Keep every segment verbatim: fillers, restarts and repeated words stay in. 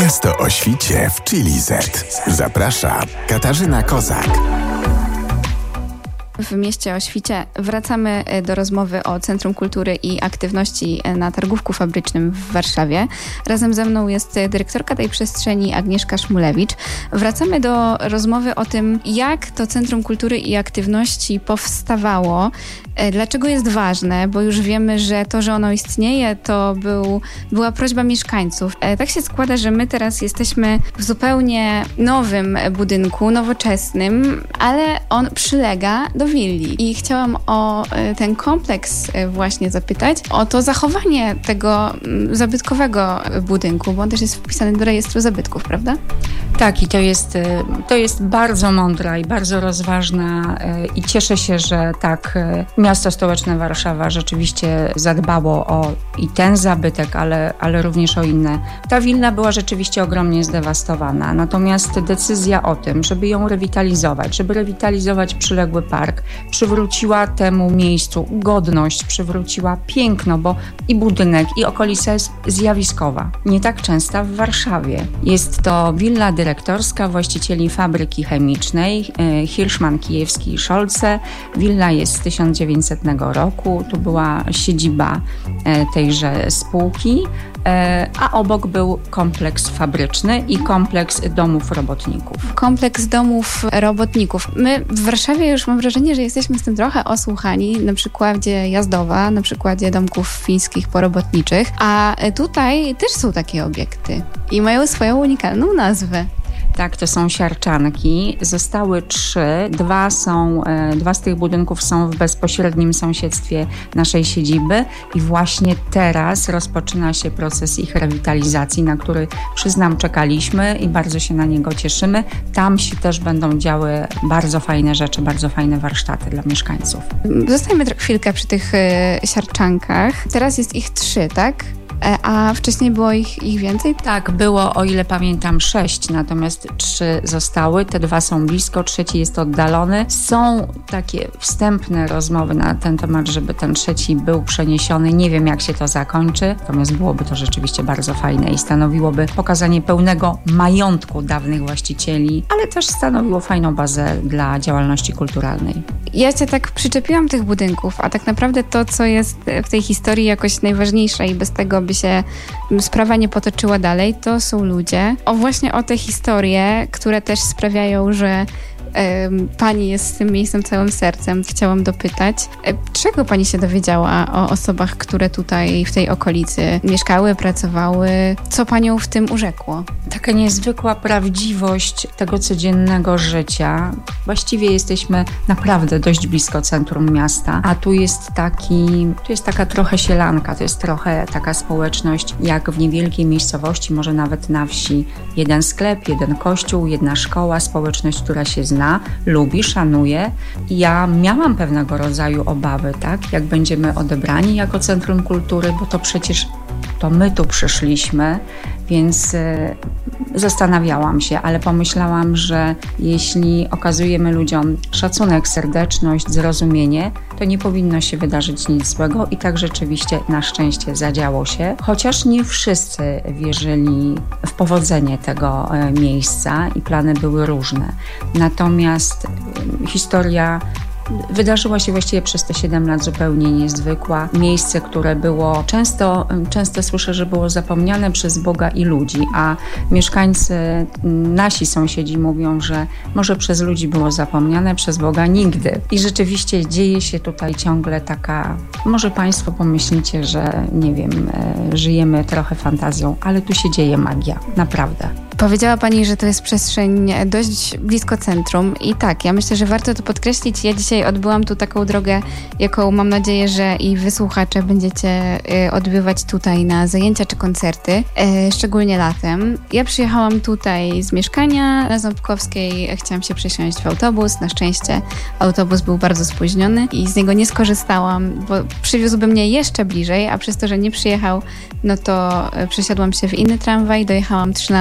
Miasto o świcie w Chili Z. Zaprasza Katarzyna Kozak. W mieście o świcie wracamy do rozmowy o Centrum Kultury i Aktywności na Targówku Fabrycznym w Warszawie. Razem ze mną jest dyrektorka tej przestrzeni Agnieszka Szmulewicz. Wracamy do rozmowy o tym, jak to Centrum Kultury i Aktywności powstawało, dlaczego jest ważne, bo już wiemy, że to, że ono istnieje, to był, była prośba mieszkańców. Tak się składa, że my teraz jesteśmy w zupełnie nowym budynku, nowoczesnym, ale on przylega do willi. I chciałam o ten kompleks właśnie zapytać, o to zachowanie tego zabytkowego budynku, bo on też jest wpisany do rejestru zabytków, prawda? Tak, i to jest, to jest bardzo mądra i bardzo rozważna i cieszę się, że tak miasto stołeczne Warszawa rzeczywiście zadbało o i ten zabytek, ale, ale również o inne. Ta willa była rzeczywiście ogromnie zdewastowana, natomiast decyzja o tym, żeby ją rewitalizować, żeby rewitalizować przyległy park, przywróciła temu miejscu godność, przywróciła piękno, bo i budynek, i okolica jest zjawiskowa. Nie tak częsta w Warszawie. Jest to willa dyrektorska właścicieli fabryki chemicznej Hirschman, Kijewski i Szolce. Willa jest z tysiąc dziewięćsetnego roku. Tu była siedziba tejże spółki, a obok był kompleks fabryczny i kompleks domów robotników. Kompleks domów robotników. My w Warszawie już mam wrażenie, że jesteśmy z tym trochę osłuchani, na przykładzie Jazdowa, na przykładzie domków fińskich porobotniczych, a tutaj też są takie obiekty i mają swoją unikalną nazwę. Tak, to są siarczanki. Zostały trzy. Dwa, są, dwa z tych budynków są w bezpośrednim sąsiedztwie naszej siedziby i właśnie teraz rozpoczyna się proces ich rewitalizacji, na który, przyznam, czekaliśmy i bardzo się na niego cieszymy. Tam się też będą działy bardzo fajne rzeczy, bardzo fajne warsztaty dla mieszkańców. Zostańmy chwilkę przy tych siarczankach. Teraz jest ich trzy, tak? A wcześniej było ich, ich więcej? Tak, było, o ile pamiętam, sześć, natomiast trzy zostały. Te dwa są blisko, trzeci jest oddalony. Są takie wstępne rozmowy na ten temat, żeby ten trzeci był przeniesiony. Nie wiem, jak się to zakończy, natomiast byłoby to rzeczywiście bardzo fajne i stanowiłoby pokazanie pełnego majątku dawnych właścicieli, ale też stanowiło fajną bazę dla działalności kulturalnej. Ja się tak przyczepiłam tych budynków, a tak naprawdę to, co jest w tej historii jakoś najważniejsze i bez tego by się sprawa nie potoczyła dalej, to są ludzie. O właśnie o te historie, które też sprawiają, że Pani jest z tym miejscem całym sercem. Chciałam dopytać, czego Pani się dowiedziała o osobach, które tutaj w tej okolicy mieszkały, pracowały? Co Panią w tym urzekło? Taka niezwykła prawdziwość tego codziennego życia. Właściwie jesteśmy naprawdę dość blisko centrum miasta, a tu jest taki, tu jest taka trochę sielanka, to jest trochę taka społeczność jak w niewielkiej miejscowości, może nawet na wsi. Jeden sklep, jeden kościół, jedna szkoła, społeczność, która się zna, lubi, szanuje. I ja miałam pewnego rodzaju obawy, tak, jak będziemy odebrani jako Centrum Kultury, bo to przecież to my tu przyszliśmy, więc y, zastanawiałam się, ale pomyślałam, że jeśli okazujemy ludziom szacunek, serdeczność, zrozumienie, to nie powinno się wydarzyć nic złego i tak rzeczywiście na szczęście zadziało się, chociaż nie wszyscy wierzyli w powodzenie tego y, miejsca i plany były różne. Natomiast y, historia wydarzyła się właściwie przez te siedem lat zupełnie niezwykła. Miejsce, które było często, często słyszę, że było zapomniane przez Boga i ludzi, a mieszkańcy, nasi sąsiedzi mówią, że może przez ludzi było zapomniane, przez Boga nigdy. I rzeczywiście dzieje się tutaj ciągle taka, może Państwo pomyślicie, że nie wiem, żyjemy trochę fantazją, ale tu się dzieje magia, naprawdę. Powiedziała Pani, że to jest przestrzeń dość blisko centrum i tak, ja myślę, że warto to podkreślić. Ja dzisiaj odbyłam tu taką drogę, jaką mam nadzieję, że i wy słuchacze będziecie odbywać tutaj na zajęcia czy koncerty, szczególnie latem. Ja przyjechałam tutaj z mieszkania na Ząbkowskiej, chciałam się przesiąść w autobus, na szczęście autobus był bardzo spóźniony i z niego nie skorzystałam, bo przywiózłby mnie jeszcze bliżej, a przez to, że nie przyjechał, no to przesiadłam się w inny tramwaj, dojechałam trzynastką na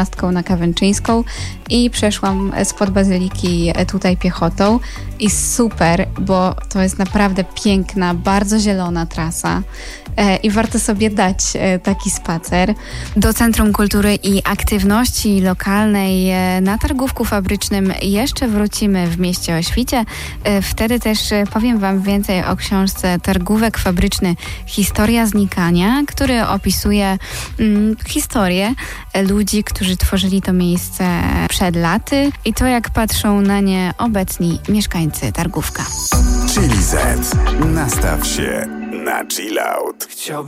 Kawęczyńską i przeszłam spod Bazyliki tutaj piechotą i super, bo to jest naprawdę piękna, bardzo zielona trasa i warto sobie dać taki spacer. Do Centrum Kultury i Aktywności Lokalnej na Targówku Fabrycznym jeszcze wrócimy w mieście o świcie. Wtedy też powiem Wam więcej o książce Targówek Fabryczny Historia znikania, który opisuje mm, historię ludzi, którzy tworzyli to miejsce przed laty i to, jak patrzą na nie obecni mieszkańcy Targówka. Chili Z. Nastaw się na chill out.